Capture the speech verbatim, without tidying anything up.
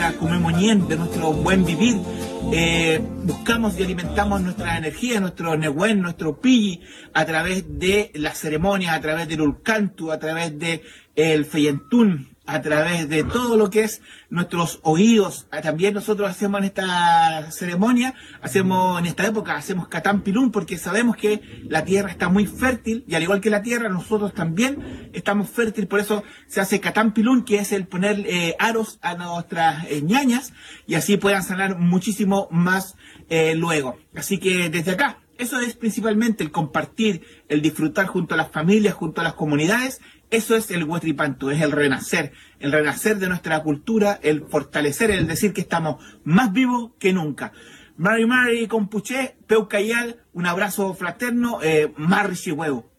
nuestra comemonien, de nuestro buen vivir. Eh, buscamos y alimentamos nuestra energía, nuestro Nehuen, nuestro Pilli, a través de las ceremonias, a través del Ulcantu, a través de el Feyentún, a través de todo lo que es nuestros oídos. También nosotros hacemos en esta ceremonia, hacemos en esta época, hacemos Catán Pilún, porque sabemos que la tierra está muy fértil, y al igual que la tierra, nosotros también estamos fértiles. Por eso se hace Catán Pilún, que es el poner eh, aros a nuestras eh, ñañas, y así puedan sanar muchísimo más eh, luego. Así que desde acá, eso es principalmente el compartir, el disfrutar junto a las familias, junto a las comunidades. Eso es el Huetripantu, es el renacer, el renacer de nuestra cultura, el fortalecer, el decir que estamos más vivos que nunca. Mari Mari Compuché, Peucayal, un abrazo fraterno, eh, Marri Chihueu.